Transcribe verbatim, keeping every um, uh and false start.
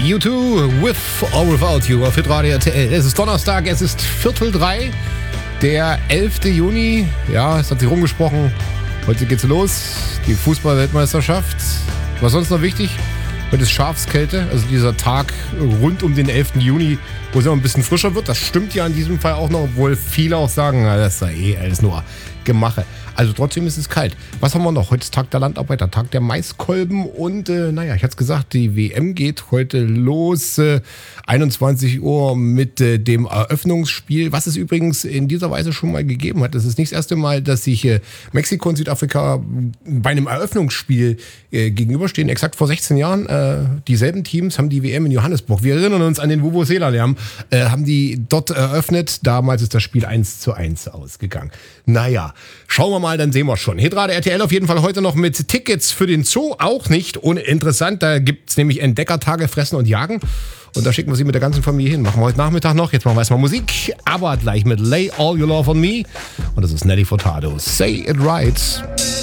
U zwei with or without you auf Hitradio R T L. Es ist Donnerstag, es ist Viertel drei, der elfte Juni. Ja, es hat sich rumgesprochen. Heute geht's los, die Fußball-Weltmeisterschaft. Was sonst noch wichtig? Heute ist Schafskälte, also dieser Tag rund um den elften Juni, wo es immer ein bisschen frischer wird. Das stimmt ja in diesem Fall auch noch, obwohl viele auch sagen, das sei eh alles nur Gemache. Also trotzdem ist es kalt. Was haben wir noch? Heute ist Tag der Landarbeiter, Tag der Maiskolben und äh, naja, ich hatte es gesagt, die W M geht heute los. Äh, einundzwanzig Uhr mit äh, dem Eröffnungsspiel, was es übrigens in dieser Weise schon mal gegeben hat. Das ist nicht das erste Mal, dass sich äh, Mexiko und Südafrika bei einem Eröffnungsspiel äh, gegenüberstehen. Exakt vor sechzehn Jahren. Äh, dieselben Teams haben die W M in Johannesburg. Wir erinnern uns an den Vuvuzela-Lärm. Äh, haben die dort eröffnet. Damals ist das Spiel eins zu eins ausgegangen. Naja, schauen wir mal. Mal, dann sehen wir schon. Hitradio R T L auf jeden Fall heute noch mit Tickets für den Zoo. Auch nicht uninteressant. Da gibt es nämlich Entdeckertage, Fressen und Jagen. Und da schicken wir sie mit der ganzen Familie hin. Machen wir heute Nachmittag noch. Jetzt machen wir erstmal Musik. Aber gleich mit Lay All Your Love on Me. Und das ist Nelly Furtado. Say It Right.